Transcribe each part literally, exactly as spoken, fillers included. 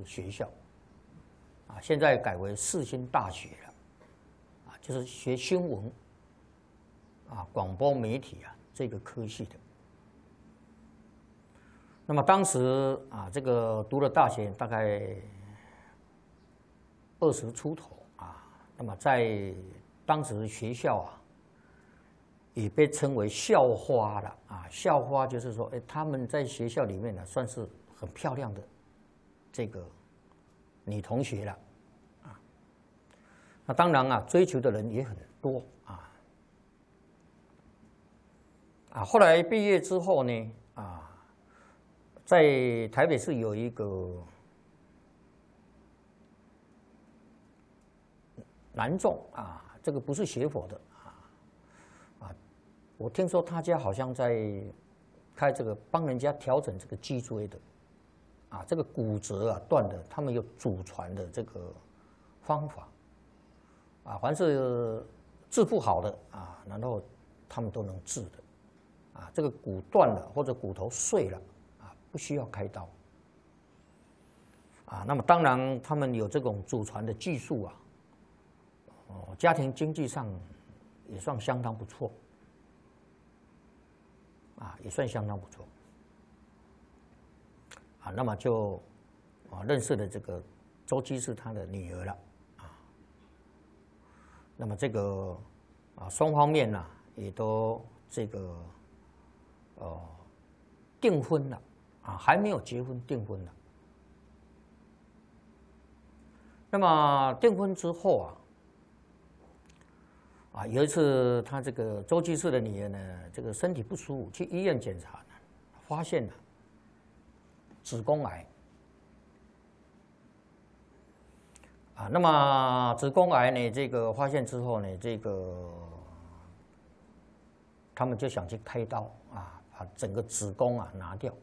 学校，啊，现在改为世新大学了，啊，就是学新闻，啊，广播媒体啊这个科系的。那么当时啊，这个读了大学大概二十出头啊，那么在当时学校啊，也被称为校花了啊。校花就是说，哎，他们在学校里面呢，算是很漂亮的这个女同学了啊。那当然啊，追求的人也很多啊。啊，后来毕业之后呢，啊。在台北市有一个男众啊，这个不是学佛的啊啊，我听说他家好像在开这个帮人家调整这个脊椎的啊，这个骨折啊断的，他们有祖传的这个方法啊，凡是治不好的啊，然后他们都能治的啊，这个骨断了或者骨头碎了。不需要开刀啊，那么当然他们有这种祖传的技术啊，哦，家庭经济上也算相当不错啊，也算相当不错啊，那么就啊认识了这个周姬是他的女儿了啊，那么这个啊双方面呢、啊、也都这个呃订婚了。啊，还没有结婚，订婚了。那么订婚之后啊，啊有一次他这个周居士的女儿呢，这个身体不舒服，去医院检查呢，发现了子宫癌。啊，那么子宫癌呢，这个发现之后呢，这个他们就想去开刀啊，把整个子宫啊拿掉。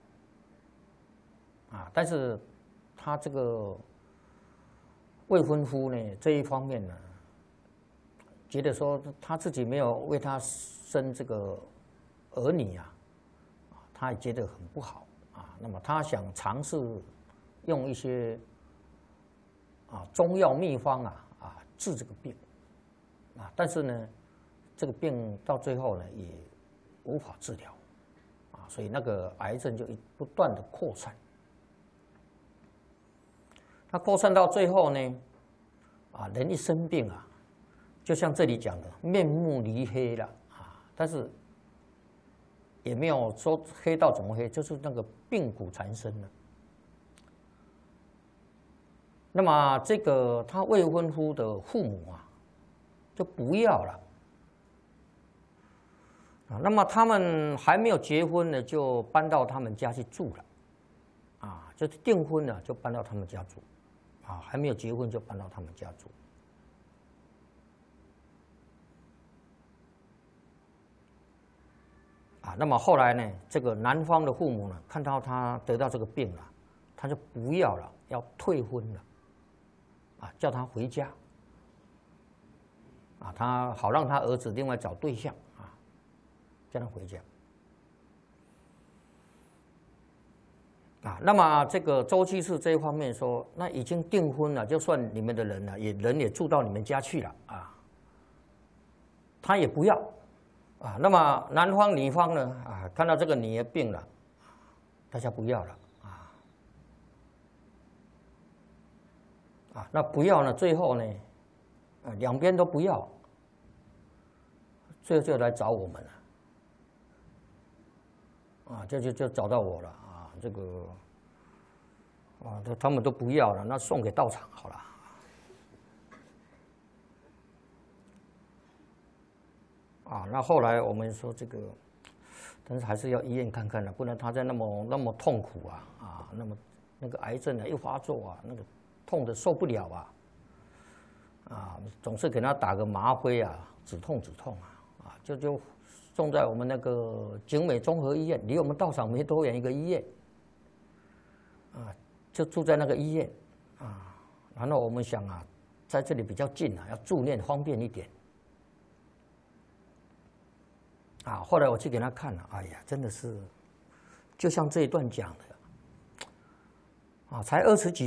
啊，但是他这个未婚夫呢这一方面呢，觉得说他自己没有为他生这个儿女啊，他也觉得很不好啊。那么他想尝试用一些啊中药秘方啊啊治这个病啊，但是呢，这个病到最后呢也无法治疗啊，所以那个癌症就不断的扩散。它扩散到最后呢，啊，人一生病啊，就像这里讲的，面目离黑了啊，但是也没有说黑到怎么黑，就是那个病骨缠身了。那么这个他未婚夫的父母啊，就不要了啊。那么他们还没有结婚呢，就搬到他们家去住了，啊，就是订婚了就搬到他们家住。啊，还没有结婚就搬到他们家住。啊，那么后来呢，这个男方的父母呢，看到他得到这个病了，他就不要了，要退婚了，啊，叫他回家。啊，他好让他儿子另外找对象啊，叫他回家。啊，那么这个周居士这一方面说，那已经订婚了，就算你们的人了，也人也住到你们家去了啊，他也不要啊。那么男方女方呢啊，看到这个女儿病了，大家不要了啊啊，那不要呢，最后呢，啊两边都不要，最后就来找我们了啊，这就就找到我了。这个啊，他他们都不要了，那送给道场好了。啊，那后来我们说这个，但是还是要医院看看了，不然他在那么那么痛苦啊啊，那么那个癌症啊一发作啊，那个痛的受不了啊啊，总是给他打个吗啡啊，止痛止痛啊啊，就就送在我们那个景美综合医院，离我们道场没多远一个医院。啊，就住在那个医院，啊，然后我们想啊，在这里比较近啊，要住院方便一点，啊，后来我去给他看了，哎呀，真的是，就像这一段讲的，啊，才二十几。